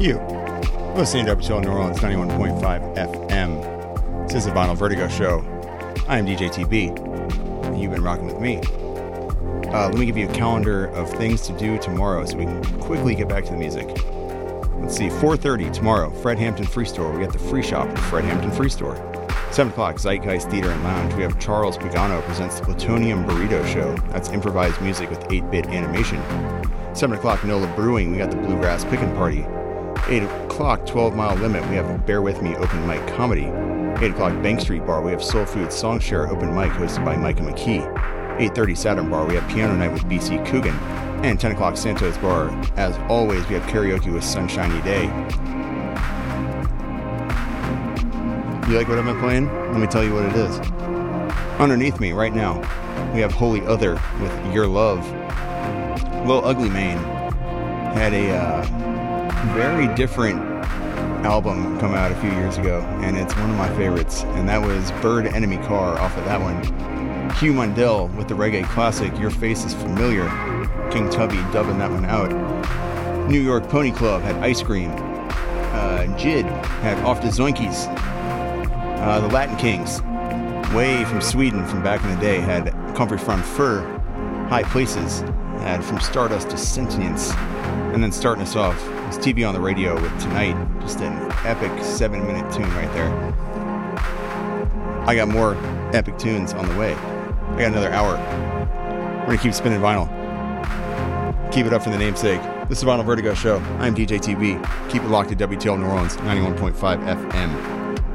You. Listening to WTL New Orleans 91.5 FM. This is the Vinyl Vertigo Show. I am DJ TB, and you've been rocking with me. Let me give you a calendar of things to do tomorrow so we can quickly get back to the music. Let's see, 4:30 tomorrow, Fred Hampton Free Store. We got the Free Shop at Fred Hampton Free Store. 7 o'clock, Zeitgeist Theater and Lounge. We have Charles Pagano presents the Plutonium Burrito Show. That's improvised music with 8-bit animation. 7 o'clock, NOLA Brewing. We got the Bluegrass Pickin' Party. 8 o'clock, 12 Mile Limit. We have Bear With Me Open Mic Comedy. 8 o'clock, Bank Street Bar. We have Soul Food Songshare Open Mic hosted by Micah McKee. 8:30 Saturn Bar. We have Piano Night with BC Coogan. And 10 o'clock, Santos Bar. As always, we have karaoke with Sunshiny Day. You like what I've been playing? Let me tell you what it is. Underneath me right now, we have Holy Other with Your Love. Lil Ugly Mane had a very different album come out a few years ago, and it's one of my favorites, and that was Bird Enemy Car off of that one. Hugh Mundell with the reggae classic Your Face Is Familiar. King Tubby dubbing that one out. New York Pony Club had Ice Cream. Jid had Off the Zoinkies. The Latin Kings, way from Sweden from back in the day, had Comfort from Fur. High Places had From Stardust to Sentience. And then starting us off was TV on the Radio with Tonight, just an epic 7-minute tune right there. I got more epic tunes on the way. I got another hour. We're going to keep spinning vinyl. Keep it up for the namesake. This is the Vinyl Vertigo Show. I'm DJ TB. Keep it locked at WTL New Orleans 91.5 FM.